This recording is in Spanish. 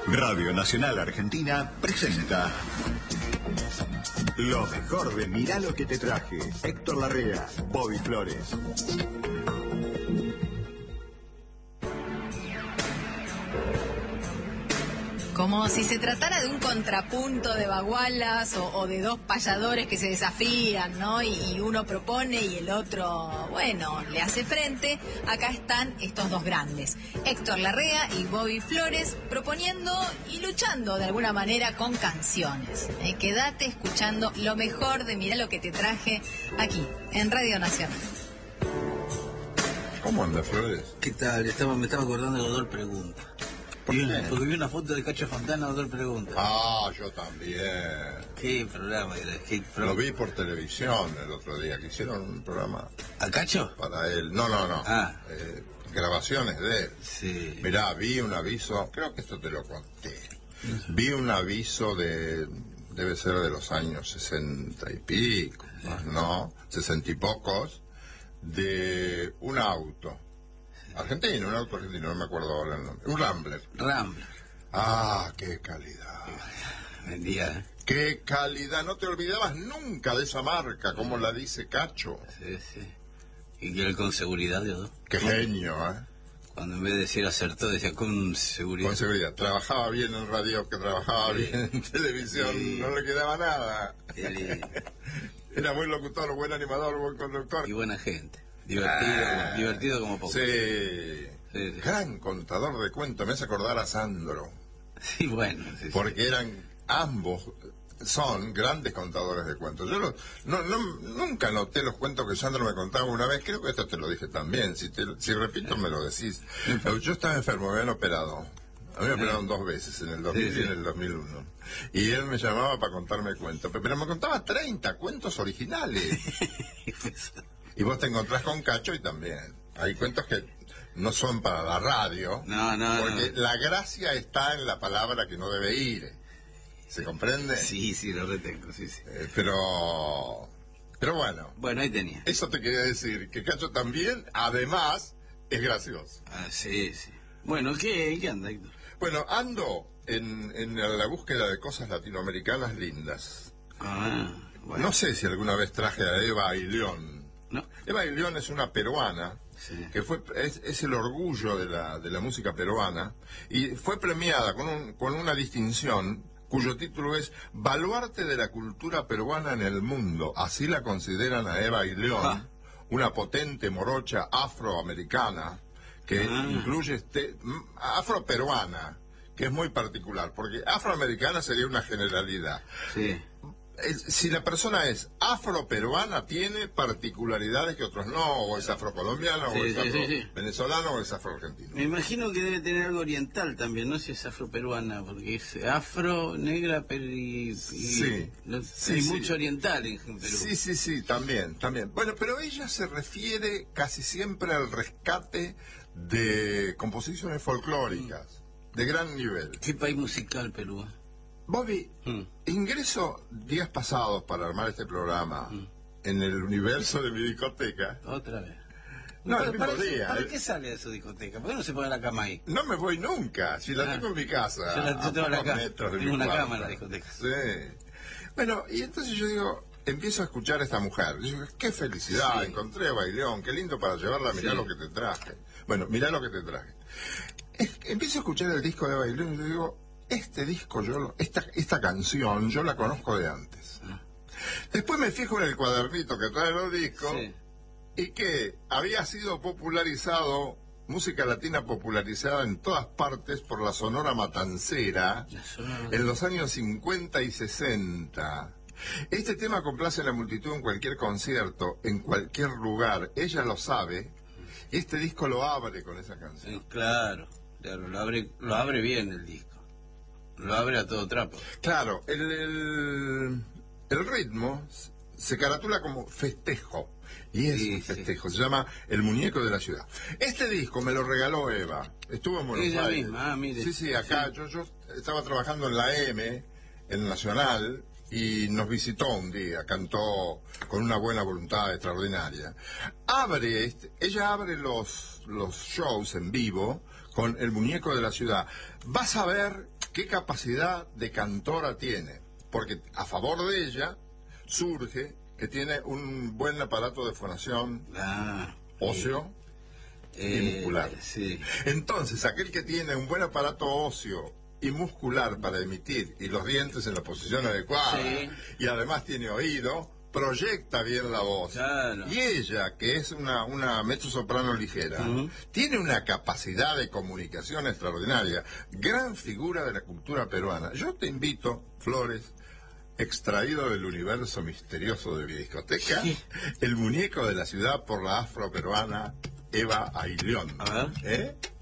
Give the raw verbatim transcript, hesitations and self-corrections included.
Radio Nacional Argentina presenta lo mejor de Mirá lo que te traje. Héctor Larrea, Bobby Flores. Como si se tratara de un contrapunto de bagualas o, o de dos payadores que se desafían, ¿no? Y, y uno propone y el otro, bueno, le hace frente. Acá están estos dos grandes, Héctor Larrea y Bobby Flores, proponiendo y luchando de alguna manera con canciones. Eh, quédate escuchando lo mejor de Mirá lo que te traje aquí, en Radio Nacional. ¿Cómo anda, Flores? ¿Qué tal? Estaba, me estaba acordando de Godol Pregunta. ¿Por Vi qué? una- porque vi una foto de Cacho Fontana, Godol Pregunta. Ah, yo también. ¿Qué programa era? ¿Qué pro- Lo vi por televisión el otro día, que hicieron un programa ¿A Cacho? para él. No, no, no. Ah. Eh, grabaciones de él. Sí. Mirá, vi un aviso, creo que esto te lo conté. Vi un aviso de, debe ser de los años sesenta y pico, más no, sesenta y pocos, de un auto. Argentino, un auto argentino, no me acuerdo ahora el nombre. Un Rambler. Rambler. Ah, qué calidad. Vendía, ¿eh? Qué calidad. No te olvidabas nunca de esa marca, como la dice Cacho. Sí, sí. Y que él con seguridad de dos. Qué genio, ¿eh? Cuando en vez de decir acertó, decía con seguridad. Con seguridad. Trabajaba bien en radio, que trabajaba Sí. bien en televisión. Sí. No le quedaba nada. Qué lindo. Era buen locutor, buen animador, buen conductor. Y buena gente. Divertido, Ah, divertido como poco. Sí. Sí, sí. Gran contador de cuentos. Me hace acordar a Sandro. Sí, bueno. Sí, sí. Porque eran ambos, son grandes contadores de cuentos. Yo lo- no, no, nunca noté los cuentos que Sandro me contaba una vez. Creo que esto te lo dije también. Si, te, si repito, me lo decís. Yo estaba enfermo, me habían operado. A mí me operaron dos veces, en el dos mil Sí, sí. y en el dos mil uno. Y él me llamaba para contarme cuentos. Pero me contaba treinta cuentos originales. Y vos te encontrás con Cacho y también. Hay cuentos que no son para la radio. No, no, Porque no. la gracia está en la palabra que no debe ir. ¿Se comprende? Sí, sí, lo retengo, sí, sí. Eh, pero... Pero bueno, Bueno, ahí tenía. eso te quería decir, que Cacho también, además, es gracioso. Ah, sí, sí. Bueno, ¿qué, qué anda, Héctor? Bueno, ando en, en la búsqueda de cosas latinoamericanas lindas. Ah, bueno. No sé si alguna vez traje a Eva Ailión. No. Eva Ailión es una peruana, Sí. que fue es, es el orgullo de la, de la música peruana, y fue premiada con, un, con una distinción cuyo título es Baluarte de la cultura peruana en el mundo. Así la consideran a Eva Ailión, Ah. una potente morocha afroamericana, que Ah. incluye este, m- afroperuana, que es muy particular, porque afroamericana sería una generalidad. Sí. Es- si la persona es afroperuana, tiene particularidades que otros no, o es afrocolombiana, Sí, o es sí, sí, sí. afro-venezolano, o es afroargentino. Me imagino que debe tener algo oriental también, no sé si es afroperuana, porque es afro, negra, pero y, y- Sí. no- Sí, hay sí. mucho oriental en Perú. Sí, sí, sí, también, también. Bueno, pero ella se refiere casi siempre al rescate de composiciones folclóricas, de gran nivel. ¿Qué país musical Perú? Bobby, Mm. ingreso días pasados para armar este programa en el universo de mi discoteca. Otra vez. No, ¿Para, el mismo para qué- día. ¿Para El- qué sale de su discoteca? ¿Por qué no se pone la cama ahí? No me voy nunca, si la Ah. tengo en mi casa. Yo la- yo a tengo la pocos ca- metros de tengo mi una cuarto. cama en la discoteca. Sí. Bueno, y entonces yo digo, empiezo a escuchar a esta mujer. Yo digo, qué felicidad, Sí. encontré a Baileón, qué lindo para llevarla, mirá Sí. lo que te traje. Bueno, mirá lo que te traje. Es- empiezo a escuchar el disco de Baileón y yo digo, este disco, yo lo- esta, esta canción, yo la conozco de antes. Después me fijo en el cuadernito que trae los discos. Sí. Y que había sido popularizado, música latina popularizada en todas partes por la Sonora Matancera La Sonora- en los años cincuenta y sesenta. Este tema complace a la multitud en cualquier concierto, en cualquier lugar. Ella lo sabe. Y este disco lo abre con esa canción. Sí, claro, claro, lo abre, lo abre bien el disco. Lo abre a todo trapo. Claro, el, el, el ritmo se caratula como festejo. Y es Sí, un sí. festejo, se llama El Muñeco de la Ciudad. Este disco me lo regaló Eva. Estuvo en Buenos Ella Aires. misma, ah, mire. Sí, sí, acá. Sí. Yo, yo estaba trabajando en la M, en Nacional, y nos visitó un día, cantó con una buena voluntad extraordinaria. Abre, este, ella abre los, los shows en vivo con El Muñeco de la Ciudad. Vas a ver ¿Qué capacidad de cantora tiene? Porque a favor de ella surge que tiene un buen aparato de fonación Ah, óseo eh, y muscular. Sí. Entonces, aquel que tiene un buen aparato óseo y muscular para emitir y los dientes en la posición adecuada Sí. y además tiene oído, proyecta bien la voz. Claro. Y ella, que es una, una mezzosoprano ligera, Uh-huh. tiene una capacidad de comunicación extraordinaria, gran figura de la cultura peruana. Yo te invito, Flores, extraído del universo misterioso de mi discoteca, Sí. el muñeco de la ciudad por la afroperuana Eva Ailión. A ver. ¿Eh?